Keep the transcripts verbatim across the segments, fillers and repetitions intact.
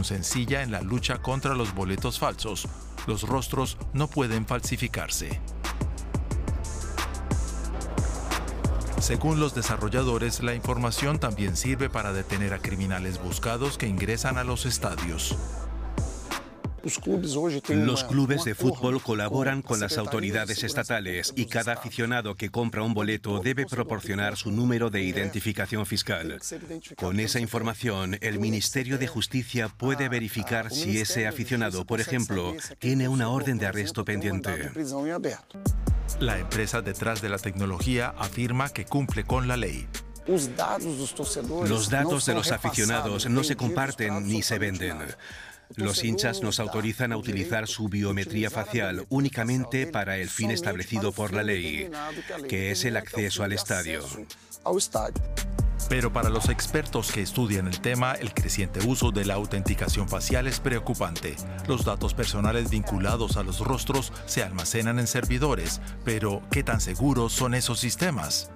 sencilla en la lucha contra los boletos falsos. Los rostros no pueden falsificarse. Según los desarrolladores, la información también sirve para detener a criminales buscados que ingresan a los estadios. Los clubes de fútbol colaboran con las autoridades estatales y cada aficionado que compra un boleto debe proporcionar su número de identificación fiscal. Con esa información, el Ministerio de Justicia puede verificar si ese aficionado, por ejemplo, tiene una orden de arresto pendiente. La empresa detrás de la tecnología afirma que cumple con la ley. Los datos de los aficionados no se comparten ni se venden. Los hinchas nos autorizan a utilizar su biometría facial únicamente para el fin establecido por la ley, que es el acceso al estadio. Pero para los expertos que estudian el tema, el creciente uso de la autenticación facial es preocupante. Los datos personales vinculados a los rostros se almacenan en servidores, pero ¿qué tan seguros son esos sistemas?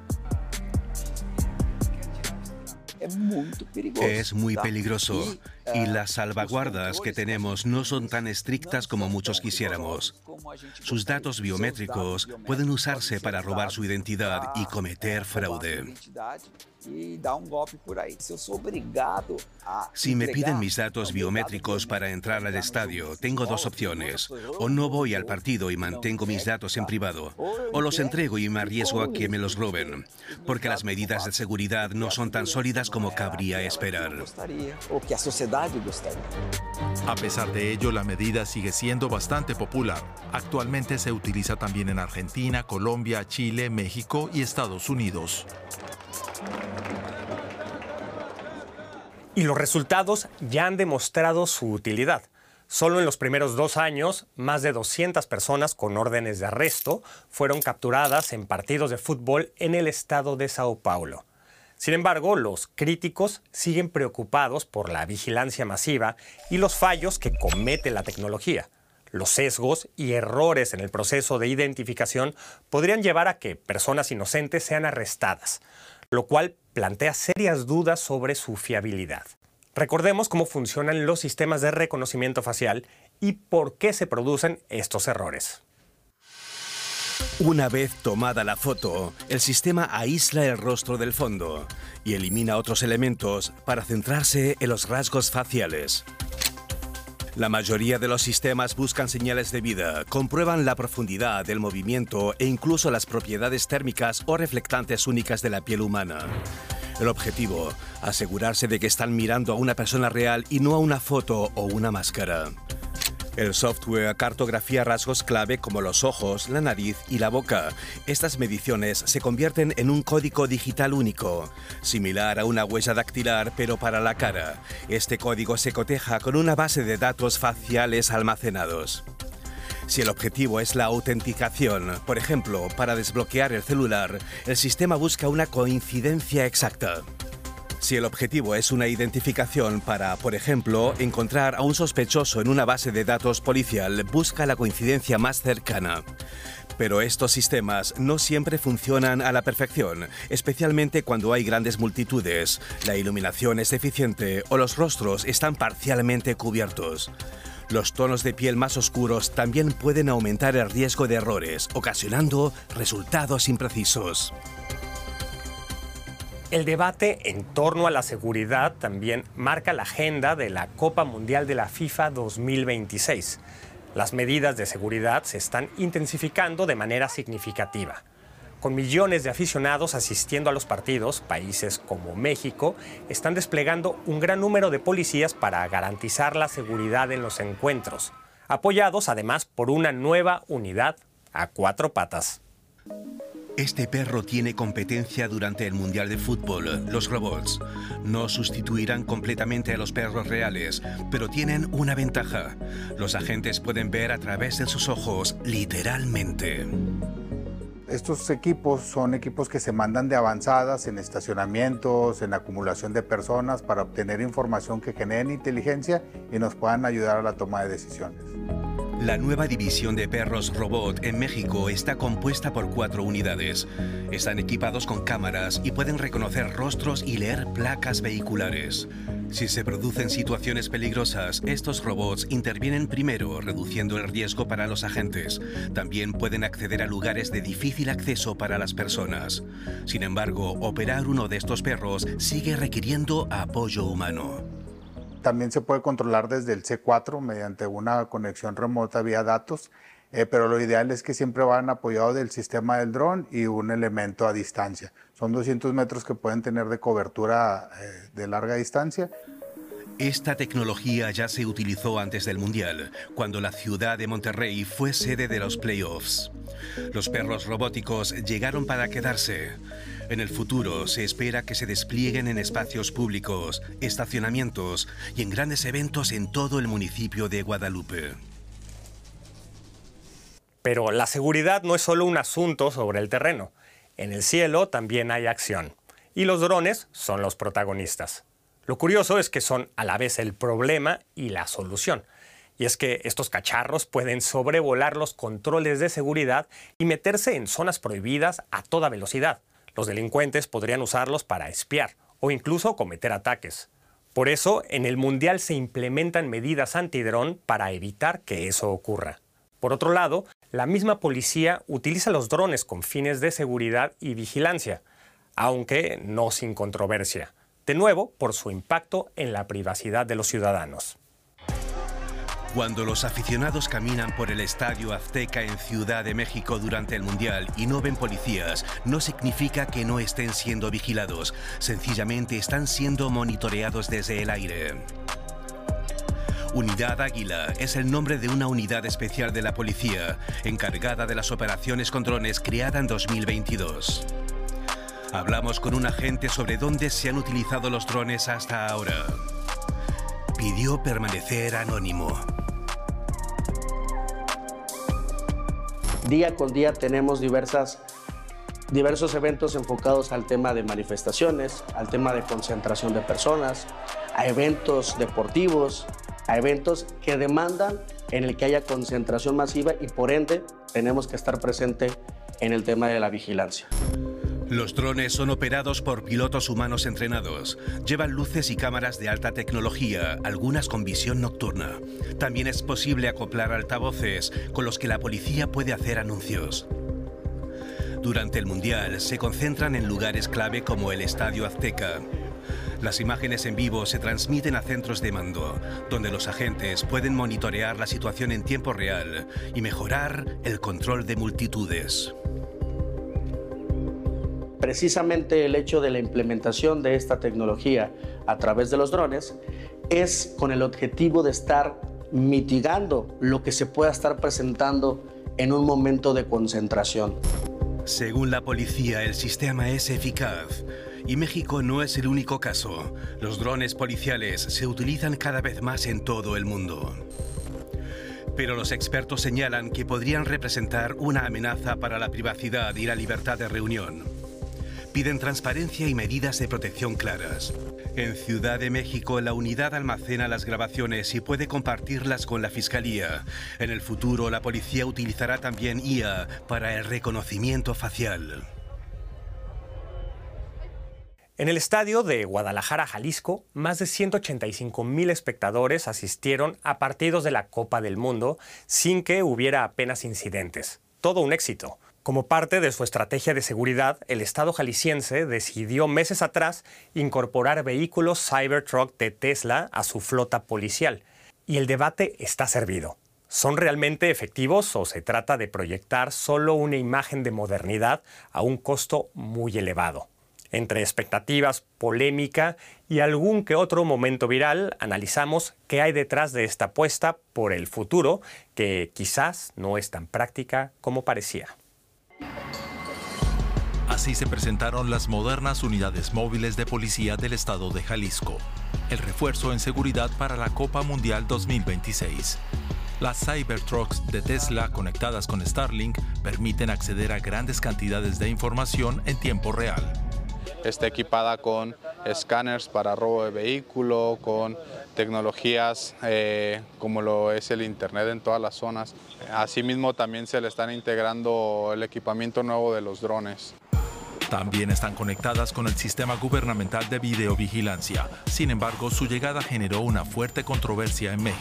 Es muy peligroso y las salvaguardas que tenemos no son tan estrictas como muchos quisiéramos. Sus datos biométricos pueden usarse para robar su identidad y cometer fraude. Si me piden mis datos biométricos para entrar al estadio, tengo dos opciones. O no voy al partido y mantengo mis datos en privado, o los entrego y me arriesgo a que me los roben, porque las medidas de seguridad no son tan sólidas como cabría esperar. A pesar de ello, la medida sigue siendo bastante popular. Actualmente se utiliza también en Argentina, Colombia, Chile, México y Estados Unidos. Y los resultados ya han demostrado su utilidad. Solo en los primeros dos años, más de doscientas personas con órdenes de arresto fueron capturadas en partidos de fútbol en el estado de Sao Paulo. Sin embargo, los críticos siguen preocupados por la vigilancia masiva y los fallos que comete la tecnología. Los sesgos y errores en el proceso de identificación podrían llevar a que personas inocentes sean arrestadas, lo cual plantea serias dudas sobre su fiabilidad. Recordemos cómo funcionan los sistemas de reconocimiento facial y por qué se producen estos errores. Una vez tomada la foto, el sistema aísla el rostro del fondo y elimina otros elementos para centrarse en los rasgos faciales. La mayoría de los sistemas buscan señales de vida, comprueban la profundidad del movimiento e incluso las propiedades térmicas o reflectantes únicas de la piel humana. El objetivo, asegurarse de que están mirando a una persona real y no a una foto o una máscara. El software cartografía rasgos clave como los ojos, la nariz y la boca. Estas mediciones se convierten en un código digital único, similar a una huella dactilar pero para la cara. Este código se coteja con una base de datos faciales almacenados. Si el objetivo es la autenticación, por ejemplo, para desbloquear el celular, el sistema busca una coincidencia exacta. Si el objetivo es una identificación para, por ejemplo, encontrar a un sospechoso en una base de datos policial, busca la coincidencia más cercana. Pero estos sistemas no siempre funcionan a la perfección, especialmente cuando hay grandes multitudes, la iluminación es deficiente o los rostros están parcialmente cubiertos. Los tonos de piel más oscuros también pueden aumentar el riesgo de errores, ocasionando resultados imprecisos. El debate en torno a la seguridad también marca la agenda de la Copa Mundial de la FIFA dos mil veintiséis. Las medidas de seguridad se están intensificando de manera significativa. Con millones de aficionados asistiendo a los partidos, países como México están desplegando un gran número de policías para garantizar la seguridad en los encuentros, apoyados además por una nueva unidad a cuatro patas. Este perro tiene competencia durante el Mundial de Fútbol. Los robots no sustituirán completamente a los perros reales, pero tienen una ventaja. Los agentes pueden ver a través de sus ojos, literalmente. Estos equipos son equipos que se mandan de avanzadas en estacionamientos, en acumulación de personas para obtener información que genere inteligencia y nos puedan ayudar a la toma de decisiones. La nueva división de perros robot en México está compuesta por cuatro unidades. Están equipados con cámaras y pueden reconocer rostros y leer placas vehiculares. Si se producen situaciones peligrosas, estos robots intervienen primero, reduciendo el riesgo para los agentes. También pueden acceder a lugares de difícil acceso para las personas. Sin embargo, operar uno de estos perros sigue requiriendo apoyo humano. También se puede controlar desde el C cuatro mediante una conexión remota vía datos, eh, pero lo ideal es que siempre van apoyados del sistema del dron y un elemento a distancia. Son doscientos metros que pueden tener de cobertura eh, de larga distancia. Esta tecnología ya se utilizó antes del Mundial, cuando la ciudad de Monterrey fue sede de los playoffs. Los perros robóticos llegaron para quedarse. En el futuro se espera que se desplieguen en espacios públicos, estacionamientos y en grandes eventos en todo el municipio de Guadalupe. Pero la seguridad no es solo un asunto sobre el terreno. En el cielo también hay acción. Y los drones son los protagonistas. Lo curioso es que son a la vez el problema y la solución. Y es que estos cacharros pueden sobrevolar los controles de seguridad y meterse en zonas prohibidas a toda velocidad. Los delincuentes podrían usarlos para espiar o incluso cometer ataques. Por eso, en el Mundial se implementan medidas antidrón para evitar que eso ocurra. Por otro lado, la misma policía utiliza los drones con fines de seguridad y vigilancia, aunque no sin controversia. De nuevo, por su impacto en la privacidad de los ciudadanos. Cuando los aficionados caminan por el Estadio Azteca en Ciudad de México durante el Mundial y no ven policías, no significa que no estén siendo vigilados. Sencillamente están siendo monitoreados desde el aire. Unidad Águila es el nombre de una unidad especial de la policía, encargada de las operaciones con drones creada en dos mil veintidós. Hablamos con un agente sobre dónde se han utilizado los drones hasta ahora. Pidió permanecer anónimo. Día con día tenemos diversas, diversos eventos enfocados al tema de manifestaciones, al tema de concentración de personas, a eventos deportivos, a eventos que demandan en el que haya concentración masiva y por ende tenemos que estar presente en el tema de la vigilancia. Los drones son operados por pilotos humanos entrenados. Llevan luces y cámaras de alta tecnología, algunas con visión nocturna. También es posible acoplar altavoces con los que la policía puede hacer anuncios. Durante el Mundial se concentran en lugares clave como el Estadio Azteca. Las imágenes en vivo se transmiten a centros de mando, donde los agentes pueden monitorear la situación en tiempo real y mejorar el control de multitudes. Precisamente el hecho de la implementación de esta tecnología a través de los drones es con el objetivo de estar mitigando lo que se pueda estar presentando en un momento de concentración. Según la policía, el sistema es eficaz. Y México no es el único caso. Los drones policiales se utilizan cada vez más en todo el mundo. Pero los expertos señalan que podrían representar una amenaza para la privacidad y la libertad de reunión. Piden transparencia y medidas de protección claras. En Ciudad de México, la unidad almacena las grabaciones y puede compartirlas con la Fiscalía. En el futuro, la policía utilizará también I A para el reconocimiento facial. En el estadio de Guadalajara, Jalisco, más de ciento ochenta y cinco mil espectadores asistieron a partidos de la Copa del Mundo sin que hubiera apenas incidentes. Todo un éxito. Como parte de su estrategia de seguridad, el Estado jalisciense decidió meses atrás incorporar vehículos Cybertruck de Tesla a su flota policial. Y el debate está servido. ¿Son realmente efectivos o se trata de proyectar solo una imagen de modernidad a un costo muy elevado? Entre expectativas, polémica y algún que otro momento viral, analizamos qué hay detrás de esta apuesta por el futuro, que quizás no es tan práctica como parecía. Así se presentaron las modernas unidades móviles de policía del estado de Jalisco, el refuerzo en seguridad para la Copa Mundial dos mil veintiséis. Las Cybertrucks de Tesla conectadas con Starlink permiten acceder a grandes cantidades de información en tiempo real. Está equipada con escáneres para robo de vehículo, con tecnologías eh, como lo es el internet en todas las zonas. Asimismo también se le están integrando el equipamiento nuevo de los drones. También están conectadas con el sistema gubernamental de videovigilancia. Sin embargo, su llegada generó una fuerte controversia en México.